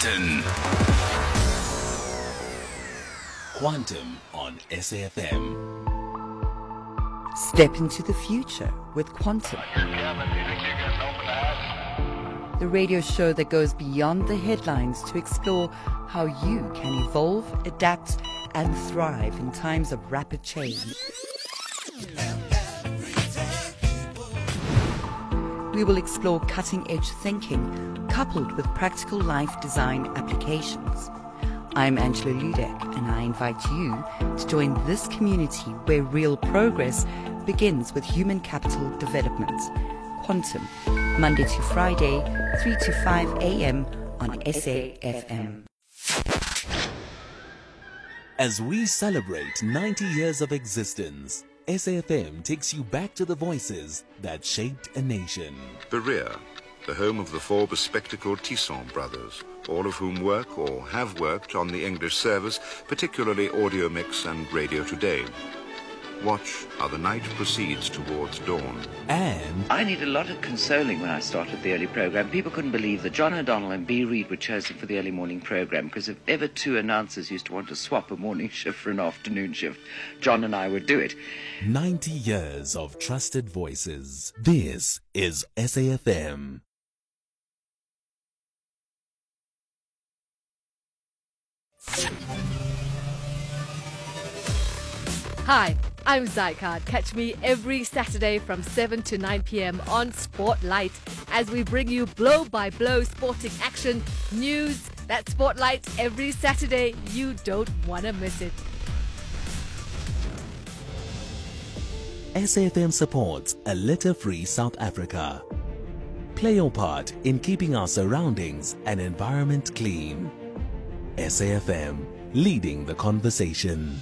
Quantum. Quantum on SAFM. Step into the future with Quantum. The radio show that goes beyond the headlines to explore how you can evolve, adapt, and thrive in times of rapid change. We will explore cutting-edge thinking coupled with practical life design applications. I'm Angela Ludek, and I invite you to join this community where real progress begins with human capital development. Quantum, Monday to Friday, 3 to 5 a.m. on SAFM. As we celebrate 90 years of existence, SAFM takes you back to the voices that shaped a nation. Berea, the home of the four bespectacled Tisson brothers, all of whom work or have worked on the English service, particularly Audio Mix and Radio Today. Watch how the night proceeds towards dawn. And I need a lot of consoling when I started the early program. People couldn't believe that John O'Donnell and B. Reid were chosen for the early morning program, because if ever two announcers used to want to swap a morning shift for an afternoon shift, John and I would do it. 90 years of trusted voices. This is SAFM. Hi, I'm Zycard. Catch me every Saturday from 7 to 9 p.m. on Spotlight as we bring you blow-by-blow sporting action, news. That Spotlight every Saturday. You don't want to miss it. SAFM supports a litter-free South Africa. Play your part in keeping our surroundings and environment clean. SAFM, leading the conversation.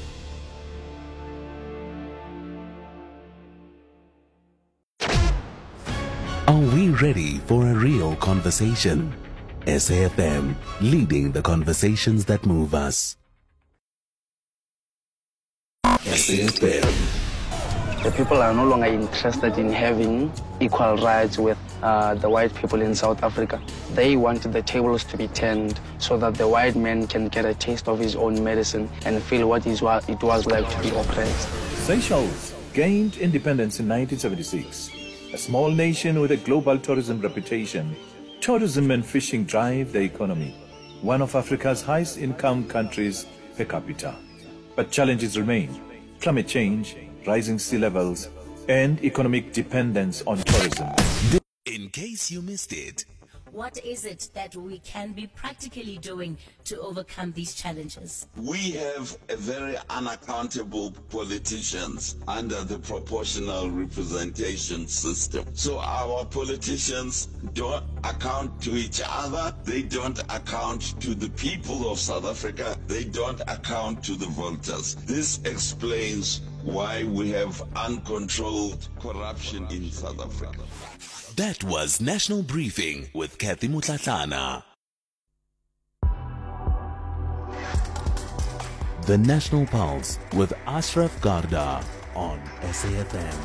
Are we ready for a real conversation? SAFM, leading the conversations that move us. SAFM. The people are no longer interested in having equal rights with the white people in South Africa. They want the tables to be turned so that the white man can get a taste of his own medicine and feel what it was like to be oppressed. Seychelles gained independence in 1976. A small nation with a global tourism reputation, tourism and fishing drive the economy, one of Africa's highest income countries per capita. But challenges remain: climate change, rising sea levels, and economic dependence on tourism. In case you missed it, what is it that we can be practically doing to overcome these challenges? We have a very unaccountable politicians under the proportional representation system. So our politicians don't account to each other. They don't account to the people of South Africa. They don't account to the voters. This explains why we have uncontrolled corruption in South Africa. That was National Briefing with Kathy Mutlatlana. The National Pulse with Ashraf Garda on SAFM.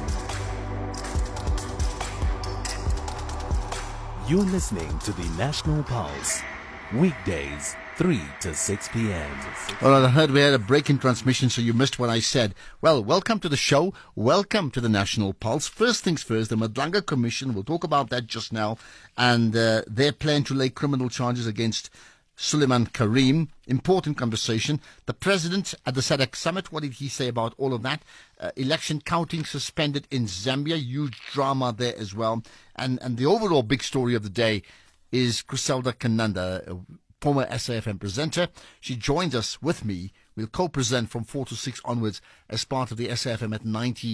You're listening to the National Pulse, weekdays 3 to 6 p.m. All right, I heard we had a break in transmission, so you missed what I said. Well, welcome to the show. Welcome to the National Pulse. First things first, the Madlanga Commission, we'll talk about that just now, and their plan to lay criminal charges against Suleiman Karim. Important conversation. The president at the SADC summit, what did he say about all of that? Election counting suspended in Zambia. Huge drama there as well. And the overall big story of the day is Griselda Kananda, former SAFM presenter. She joins us with me. We'll co-present from 4 to 6 onwards as part of the SAFM at 90.